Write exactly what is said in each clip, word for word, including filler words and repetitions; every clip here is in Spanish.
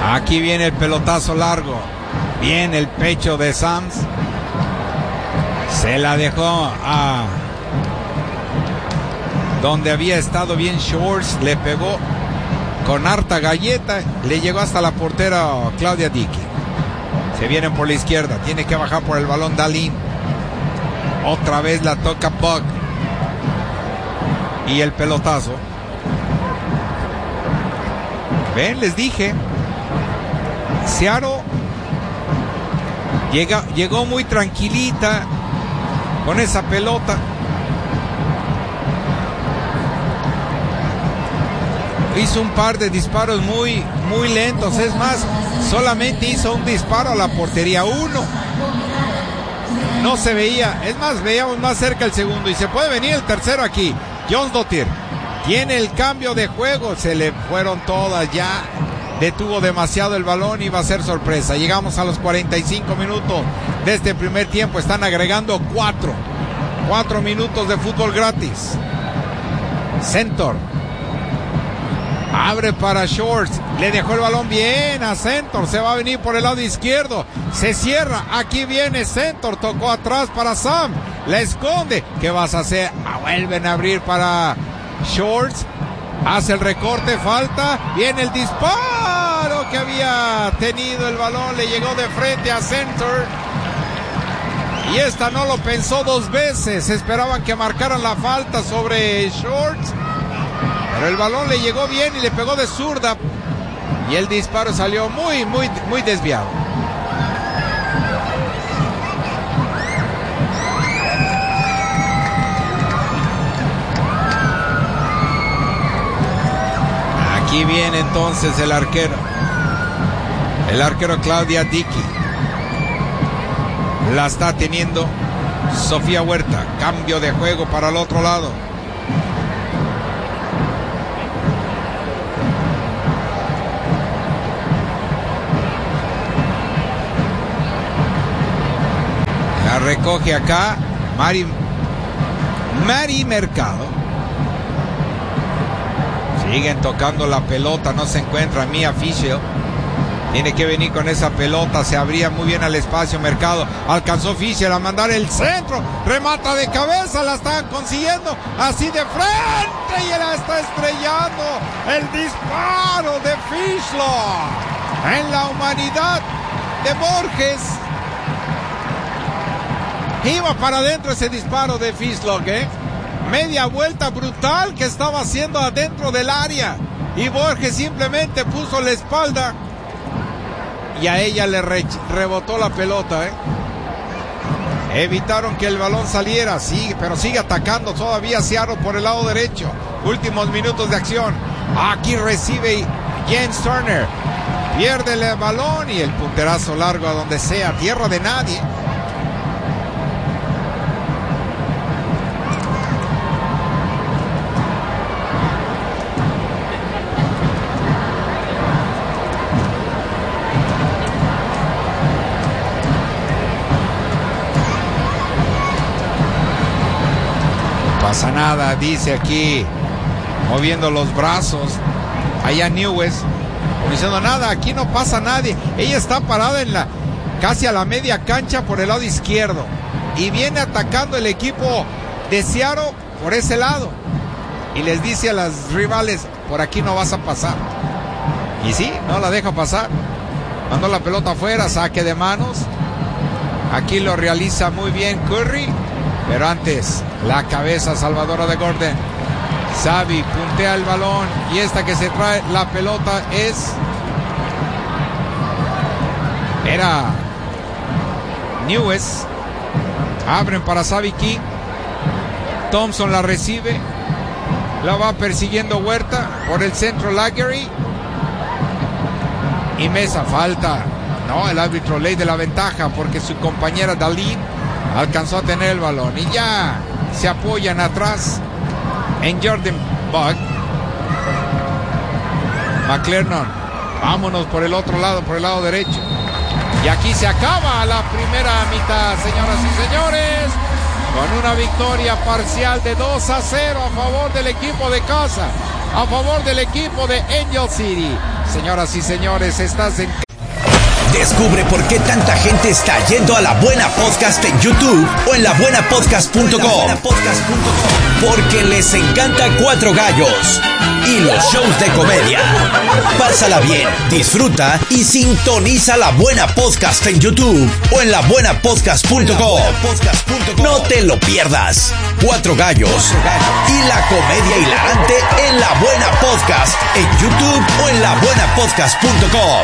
Aquí viene el pelotazo largo. Viene el pecho de Sams. Se la dejó a donde había estado bien Shorts. Le pegó con harta galleta. Le llegó hasta la portera Claudia Dickey. Se vienen por la izquierda. Tiene que bajar por el balón Dahlin. Otra vez la toca Buck. Y el pelotazo. Ven, les dije. Seattle llega, llegó muy tranquilita con esa pelota. Hizo un par de disparos muy, muy lentos. Es más, solamente hizo un disparo a la portería. Uno. No se veía. Es más, veíamos más cerca el segundo. Y se puede venir el tercero aquí. Jónsdóttir tiene el cambio de juego. Se le fueron todas ya. Detuvo demasiado el balón y va a ser sorpresa. Llegamos a los cuarenta y cinco minutos de este primer tiempo. Están agregando cuatro. Cuatro minutos de fútbol gratis. Centor. Abre para Shorts. Le dejó el balón bien a Centor. Se va a venir por el lado izquierdo. Se cierra. Aquí viene Centor. Tocó atrás para Sam. La esconde. ¿Qué vas a hacer? Ah, vuelven a abrir para Shorts. Hace el recorte. Falta. Viene el disparo que había tenido el balón. Le llegó de frente a Centor. Y esta no lo pensó dos veces. Esperaban que marcaran la falta sobre Shorts. Pero el balón le llegó bien y le pegó de zurda. Y el disparo salió muy, muy, muy desviado. Aquí viene entonces el arquero. El arquero Claudia Dickey. La está teniendo Sofía Huerta. Cambio de juego para el otro lado. La recoge acá Mari, Mari Mercado. Siguen tocando la pelota, no se encuentra Mia Fischel. Tiene que venir con esa pelota, se abría muy bien al espacio Mercado. Alcanzó Fischel a mandar el centro, remata de cabeza, la están consiguiendo así de frente y la está estrellando. El disparo de Fischel en la humanidad de Borges. Iba para adentro ese disparo de Fischel, ¿eh? Media vuelta brutal que estaba haciendo adentro del área. Y Borges simplemente puso la espalda. Y a ella le re rebotó la pelota, ¿eh? Evitaron que el balón saliera. Sí, pero sigue atacando todavía Seattle por el lado derecho. Últimos minutos de acción. Aquí recibe Jens Turner. Pierde el balón y el punterazo largo a donde sea. Tierra de nadie. Pasa nada, dice aquí, moviendo los brazos, allá Newes, diciendo nada, aquí no pasa nadie. Ella está parada en la, casi a la media cancha por el lado izquierdo, y viene atacando el equipo de Seattle por ese lado, y les dice a las rivales, por aquí no vas a pasar. Y sí, no la deja pasar, mandó la pelota afuera, saque de manos, aquí lo realiza muy bien Curry. Pero antes, la cabeza salvadora de Gordon. Xavi puntea el balón. Y esta que se trae la pelota es... Era... Newes. Abren para Xavi King. Thompson la recibe. La va persiguiendo Huerta. Por el centro Lagery. Y Mesa, falta. No, el árbitro ley de la ventaja. Porque su compañera Dahlin alcanzó a tener el balón y ya se apoyan atrás en Jordan Buck. McClernand, vámonos por el otro lado, por el lado derecho. Y aquí se acaba la primera mitad, señoras y señores, con una victoria parcial de dos a cero a favor del equipo de casa. a favor del equipo de Angel City. Señoras y señores, estás en... Descubre por qué tanta gente está yendo a La Buena Podcast en YouTube o en la buena podcast punto com. Porque les encanta Cuatro Gallos y los shows de comedia. Pásala bien, disfruta y sintoniza La Buena Podcast en YouTube o en la buena podcast punto com. No te lo pierdas. Cuatro Gallos y la comedia hilarante en La Buena Podcast en YouTube o en la buena podcast punto com.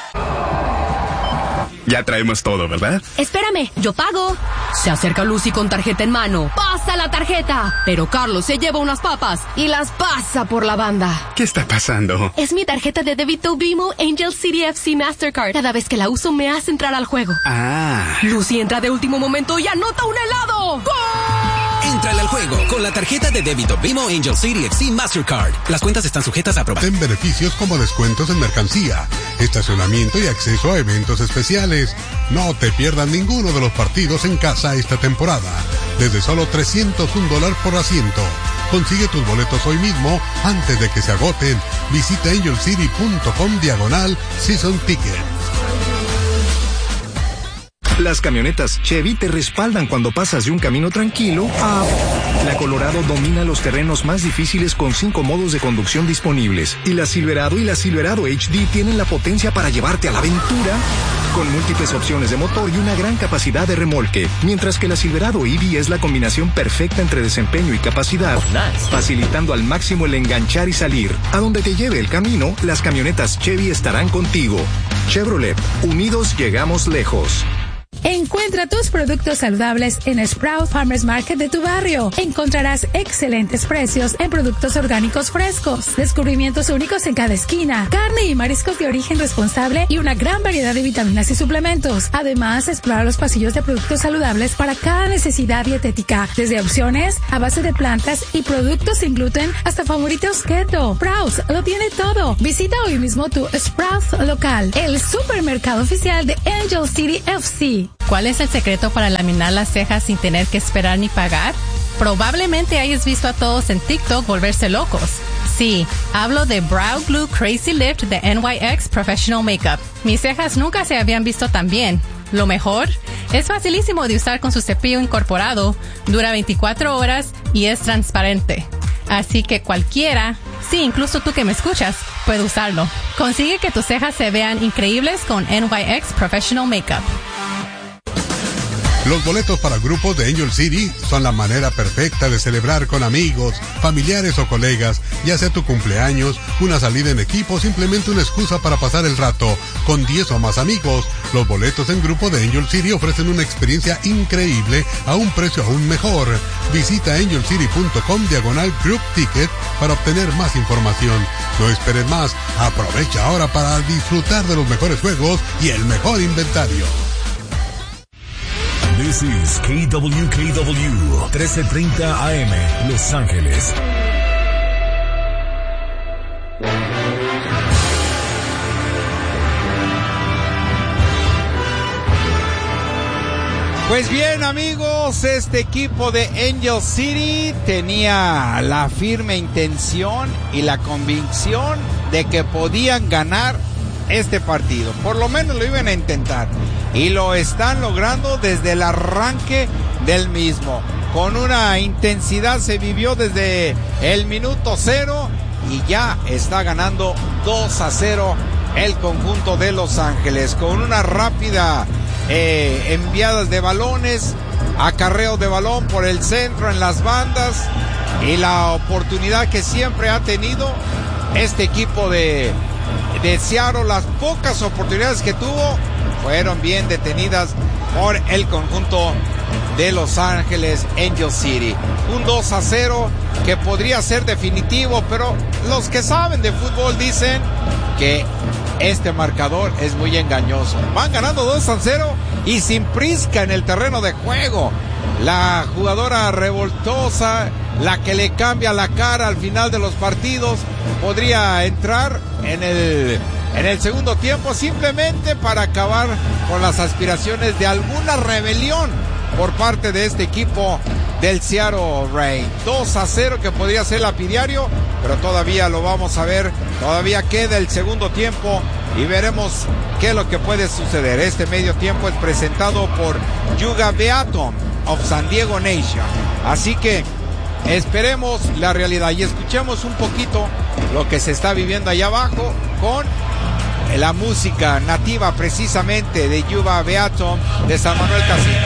Ya traemos todo, ¿verdad? Espérame, yo pago. Se acerca Lucy con tarjeta en mano. ¡Pasa la tarjeta! Pero Carlos se lleva unas papas y las pasa por la banda. ¿Qué está pasando? Es mi tarjeta de débito Vimo Angel City F C Mastercard. Cada vez que la uso me hace entrar al juego. Ah. Lucy entra de último momento y anota un helado. ¡Gol! Entrale al juego con la tarjeta de débito Vimo Angel City F C Mastercard. Las cuentas están sujetas a aprobación. Ten beneficios como descuentos en mercancía, estacionamiento y acceso a eventos especiales. No te pierdas ninguno de los partidos en casa esta temporada. Desde solo trescientos un dólares por asiento. Consigue tus boletos hoy mismo antes de que se agoten. Visita angelcity punto com diagonal season ticket. Las camionetas Chevy te respaldan cuando pasas de un camino tranquilo a... La Colorado domina los terrenos más difíciles con cinco modos de conducción disponibles. Y la Silverado y la Silverado H D tienen la potencia para llevarte a la aventura con múltiples opciones de motor y una gran capacidad de remolque. Mientras que la Silverado E V es la combinación perfecta entre desempeño y capacidad, facilitando al máximo el enganchar y salir. A donde te lleve el camino, las camionetas Chevy estarán contigo. Chevrolet, unidos llegamos lejos. Encuentra tus productos saludables en Sprout Farmers Market de tu barrio. Encontrarás excelentes precios en productos orgánicos frescos, descubrimientos únicos en cada esquina, carne y mariscos de origen responsable y una gran variedad de vitaminas y suplementos. Además, explora los pasillos de productos saludables para cada necesidad dietética, desde opciones a base de plantas y productos sin gluten hasta favoritos keto. Sprouts lo tiene todo. Visita hoy mismo tu Sprouts local, el supermercado oficial de Angel City F C. ¿Cuál es el secreto para laminar las cejas sin tener que esperar ni pagar? Probablemente hayas visto a todos en TikTok volverse locos. Sí, hablo de Brow Glue Crazy Lift de N Y X Professional Makeup. Mis cejas nunca se habían visto tan bien. Lo mejor, es facilísimo de usar con su cepillo incorporado, dura veinticuatro horas y es transparente. Así que cualquiera, sí, incluso tú que me escuchas, puede usarlo. Consigue que tus cejas se vean increíbles con N Y X Professional Makeup. Los boletos para grupos de Angel City son la manera perfecta de celebrar con amigos, familiares o colegas, ya sea tu cumpleaños, una salida en equipo o simplemente una excusa para pasar el rato con diez o más amigos. Los boletos en grupo de Angel City ofrecen una experiencia increíble a un precio aún mejor. Visita angelcity punto com diagonal group ticket para obtener más información. No esperes más, aprovecha ahora para disfrutar de los mejores juegos y el mejor inventario. This is K W K W trece treinta A M, Los Ángeles. Pues bien, amigos, este equipo de Angel City tenía la firme intención y la convicción de que podían ganar este partido. Por lo menos lo iban a intentar. Y lo están logrando desde el arranque del mismo. Con una intensidad se vivió desde el minuto cero y ya está ganando dos a cero el conjunto de Los Ángeles. Con una rápida eh, enviadas de balones, acarreo de balón por el centro en las bandas y la oportunidad que siempre ha tenido este equipo de, de Seattle. Las pocas oportunidades que tuvo fueron bien detenidas por el conjunto de Los Ángeles Angel City. Un dos a cero que podría ser definitivo, pero los que saben de fútbol dicen que este marcador es muy engañoso. Van ganando dos a cero y sin prisca en el terreno de juego. La jugadora revoltosa, la que le cambia la cara al final de los partidos, podría entrar en el en el segundo tiempo simplemente para acabar con las aspiraciones de alguna rebelión por parte de este equipo del Seattle Reign. dos a cero, que podría ser lapidario, pero todavía lo vamos a ver. Todavía queda el segundo tiempo y veremos qué es lo que puede suceder. Este medio tiempo es presentado por Yuga Beaton of San Diego Nation. Así que esperemos la realidad y escuchemos un poquito lo que se está viviendo allá abajo con la música nativa precisamente de Yuga Beaton de San Manuel Casino.